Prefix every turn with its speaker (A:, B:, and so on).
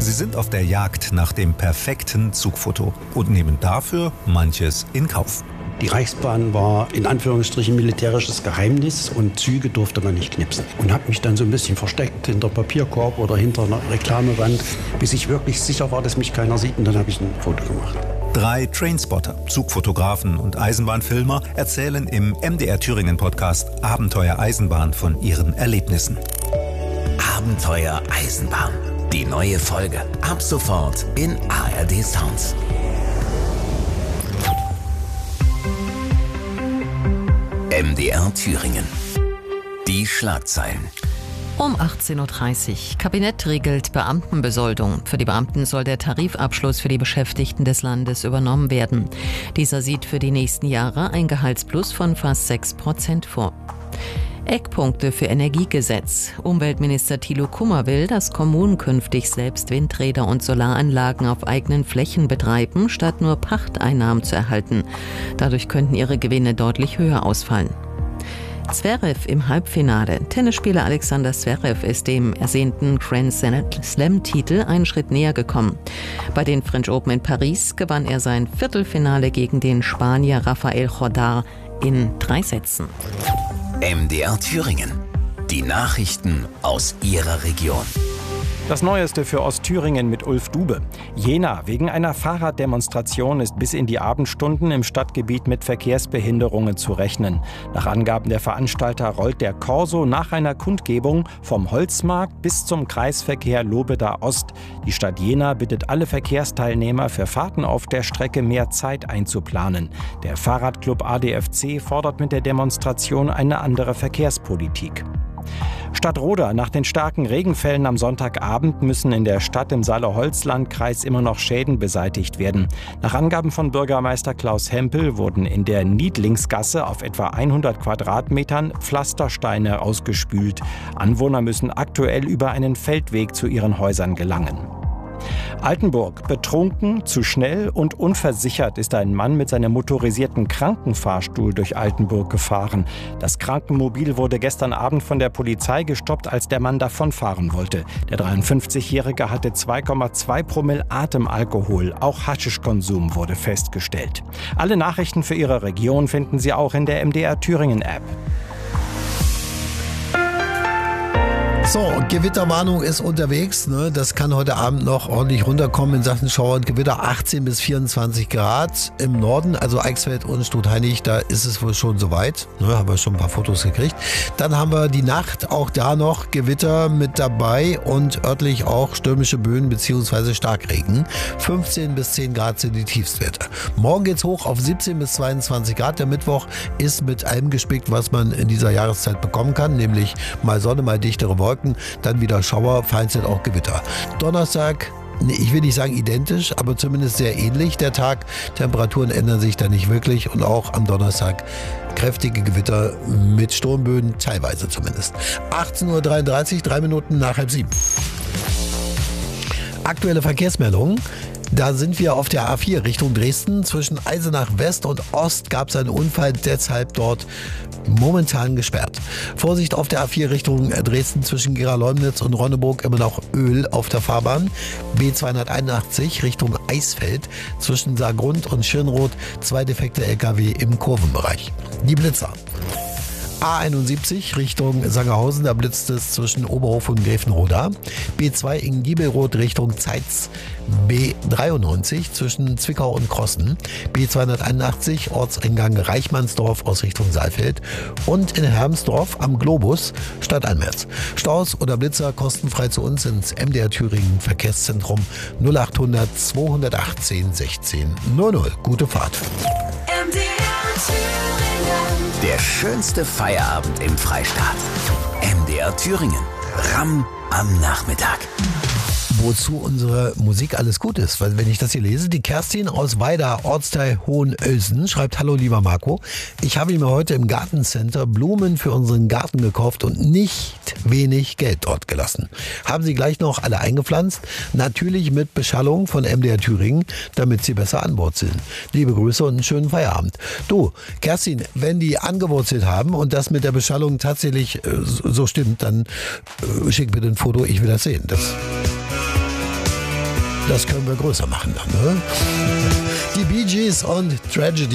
A: Sie sind auf der Jagd nach dem perfekten Zugfoto und nehmen dafür manches in Kauf.
B: Die Reichsbahn war in Anführungsstrichen militärisches Geheimnis und Züge durfte man nicht knipsen. Und habe mich dann so ein bisschen versteckt hinter Papierkorb oder hinter einer Reklamewand, bis ich wirklich sicher war, dass mich keiner sieht, und dann habe ich ein Foto gemacht.
A: 3 Trainspotter, Zugfotografen und Eisenbahnfilmer erzählen im MDR Thüringen Podcast Abenteuer Eisenbahn von ihren Erlebnissen.
C: Abenteuer Eisenbahn. Die neue Folge. Ab sofort in ARD Sounds. MDR Thüringen. Die Schlagzeilen.
D: Um 18.30 Uhr. Kabinett regelt Beamtenbesoldung. Für die Beamten soll der Tarifabschluss für die Beschäftigten des Landes übernommen werden. Dieser sieht für die nächsten Jahre ein Gehaltsplus von fast 6% vor. Eckpunkte für Energiegesetz. Umweltminister Thilo Kummer will, dass Kommunen künftig selbst Windräder und Solaranlagen auf eigenen Flächen betreiben, statt nur Pachteinnahmen zu erhalten. Dadurch könnten ihre Gewinne deutlich höher ausfallen. Zverev im Halbfinale. Tennisspieler Alexander Zverev ist dem ersehnten Grand Slam-Titel einen Schritt näher gekommen. Bei den French Open in Paris gewann er sein Viertelfinale gegen den Spanier Rafael Jordar in 3 Sätzen.
C: MDR Thüringen. Die Nachrichten aus Ihrer Region.
E: Das Neueste für Ostthüringen mit Ulf Dube. Jena. Wegen einer Fahrraddemonstration ist bis in die Abendstunden im Stadtgebiet mit Verkehrsbehinderungen zu rechnen. Nach Angaben der Veranstalter rollt der Corso nach einer Kundgebung vom Holzmarkt bis zum Kreisverkehr Lobeda Ost. Die Stadt Jena bittet alle Verkehrsteilnehmer, für Fahrten auf der Strecke mehr Zeit einzuplanen. Der Fahrradclub ADFC fordert mit der Demonstration eine andere Verkehrspolitik. Stadtroda. Nach den starken Regenfällen am Sonntagabend müssen in der Stadt im Saale-Holzland-Kreis immer noch Schäden beseitigt werden. Nach Angaben von Bürgermeister Klaus Hempel wurden in der Niedlingsgasse auf etwa 100 Quadratmetern Pflastersteine ausgespült. Anwohner müssen aktuell über einen Feldweg zu ihren Häusern gelangen. Altenburg. Betrunken, zu schnell und unversichert ist ein Mann mit seinem motorisierten Krankenfahrstuhl durch Altenburg gefahren. Das Krankenmobil wurde gestern Abend von der Polizei gestoppt, als der Mann davonfahren wollte. Der 53-Jährige hatte 2,2 Promille Atemalkohol. Auch Haschischkonsum wurde festgestellt. Alle Nachrichten für Ihre Region finden Sie auch in der MDR Thüringen App.
F: So, Gewitterwarnung ist unterwegs. Ne? Das kann heute Abend noch ordentlich runterkommen in Sachen Schauer und Gewitter. 18 bis 24 Grad im Norden, also Eichsfeld und Stutheinig, da ist es wohl schon soweit. Ne? Haben wir schon ein paar Fotos gekriegt. Dann haben wir die Nacht, auch da noch Gewitter mit dabei und örtlich auch stürmische Böen bzw. Starkregen. 15 bis 10 Grad sind die Tiefstwerte. Morgen geht's hoch auf 17 bis 22 Grad. Der Mittwoch ist mit allem gespickt, was man in dieser Jahreszeit bekommen kann, nämlich mal Sonne, mal dichtere Wolken. Dann wieder Schauer, vereinzelt auch Gewitter. Donnerstag, ich will nicht sagen identisch, aber zumindest sehr ähnlich der Tag. Temperaturen ändern sich da nicht wirklich und auch am Donnerstag kräftige Gewitter mit Sturmböen, teilweise zumindest. 18.33 Uhr, 3 Minuten nach 6:30. Aktuelle Verkehrsmeldungen. Da sind wir auf der A4 Richtung Dresden. Zwischen Eisenach West und Ost gab es einen Unfall, deshalb dort momentan gesperrt. Vorsicht auf der A4 Richtung Dresden zwischen Gera-Leumnitz und Ronneburg, immer noch Öl auf der Fahrbahn. B281 Richtung Eisfeld zwischen Saargrund und Schirnroth, 2 defekte LKW im Kurvenbereich. Die Blitzer. A71 Richtung Sangerhausen, da blitzt es zwischen Oberhof und Gräfenroda. B2 in Giebelroth Richtung Zeitz. B93 zwischen Zwickau und Krossen. B281 Ortseingang Reichmannsdorf aus Richtung Saalfeld. Und in Hermsdorf am Globus stadteinwärts. Staus oder Blitzer kostenfrei zu uns ins MDR Thüringen Verkehrszentrum 0800 218 16 00. Gute Fahrt.
C: MDR Thüringen. Der schönste Feierabend im Freistaat. MDR Thüringen. Ramm am Nachmittag.
F: Wozu unsere Musik alles gut ist. Weil wenn ich das hier lese, die Kerstin aus Weida, Ortsteil Hohenölsen, schreibt: Hallo lieber Marco, ich habe mir heute im Gartencenter Blumen für unseren Garten gekauft und nicht wenig Geld dort gelassen. Haben sie gleich noch alle eingepflanzt, natürlich mit Beschallung von MDR Thüringen, damit sie besser anwurzeln. Liebe Grüße und einen schönen Feierabend. Du, Kerstin, wenn die angewurzelt haben und das mit der Beschallung tatsächlich so stimmt, dann schick bitte ein Foto, ich will das sehen. Das können wir größer machen dann. Ne? Die Bee Gees und Tragedy.